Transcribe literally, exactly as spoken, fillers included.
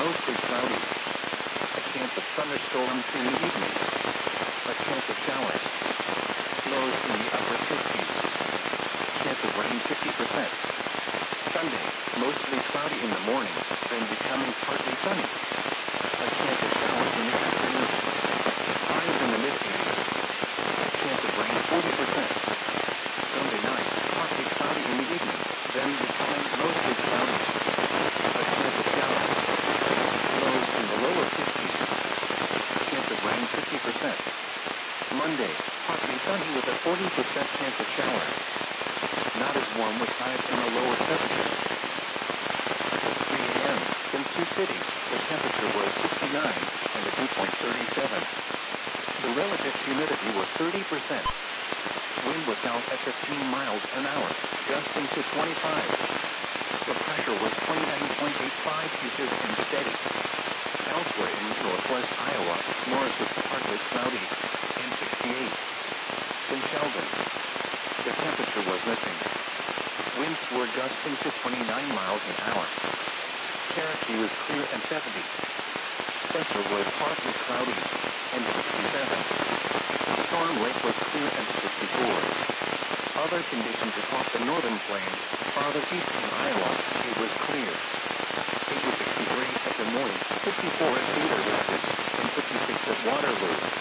mostly cloudy. A chance of thunderstorms in the evening. A chance of showers. Lows in the upper fifties. Chance of rain fifty percent. Sunday, mostly cloudy in the morning, then becoming partly sunny. A chance of showers in the afternoon. Highs in the mid-eighties. Chance of rain forty percent. Sunday night, partly cloudy in the evening, then becoming mostly cloudy. A chance of showers. Lows in the lower fifties. Chance of rain fifty percent. Monday, partly sunny with a forty percent chance of showers. Not as warm with highs in the lower seventies. At three a m in Sioux City, the temperature was sixty-nine and the dew point thirty-seven. The relative humidity was thirty percent. Wind was south at fifteen miles an hour, gusting to twenty-five. The pressure was twenty-nine point eight five inches and steady. Elsewhere in northwest Iowa, Morris was partly cloudy and sixty-eight. In Sheldon, the temperature was missing. Winds were gusting to twenty-nine miles an hour. Cherokee was clear and seventy. Spencer was partly cloudy and sixty-seven. Storm Lake was clear and sixty-four. Other conditions across the northern plains, farther east in Iowa, it was clear. It was sixty-three at Des Moines, fifty-four at Cedar Rapids, and fifty-six at Waterloo.